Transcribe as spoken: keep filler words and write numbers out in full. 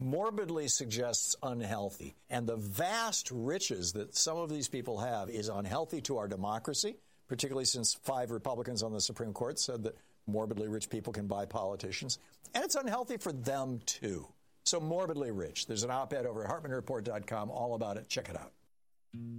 morbidly suggests unhealthy. And the vast riches that some of these people have is unhealthy to our democracy, particularly since five Republicans on the Supreme Court said that morbidly rich people can buy politicians. And it's unhealthy for them, too. So morbidly rich. There's an op-ed over at Hartmann Report dot com all about it. Check it out.